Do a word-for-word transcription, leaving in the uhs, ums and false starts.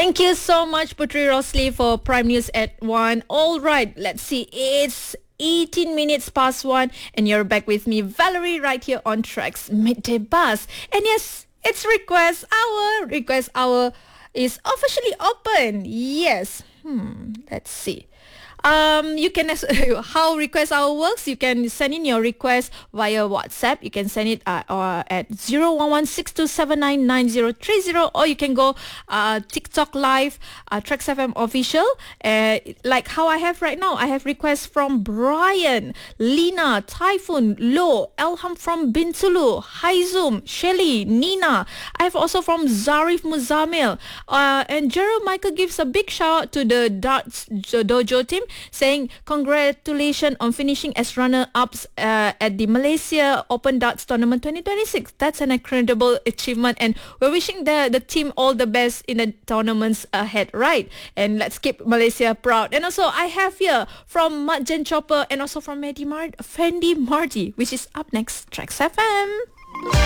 Thank you so much, Putri Rosli, for Prime News at one. All right, let's see. It's eighteen minutes past one, and you're back with me, Valerie, right here on Tracks Midday Buzz. And yes, it's Request Hour. Request Hour is officially open. Yes. Hmm. Let's see. Um, you can how Request Hour works. You can send in your request via WhatsApp. You can send it uh, or at zero one one six two seven nine nine zero three zero, or you can go uh, TikTok live, uh, Trax F M official. Uh, like how I have right now, I have requests from Brian, Lina, Typhoon, Lo, Elham from Bintulu, Haizum, Shelly, Nina. I have also from Zarif Muzamil, uh, and Gerald Michael gives a big shout out to the Darts Dojo team, saying congratulations on finishing as runner-ups uh, at the Malaysia Open Darts Tournament twenty twenty-six. That's an incredible achievement, and we're wishing the, the team all the best in the tournaments ahead, right? And let's keep Malaysia proud. And also, I have here from Madjan Chopper and also from Fendi Mar- Fendi Marty, which is up next, Trax F M.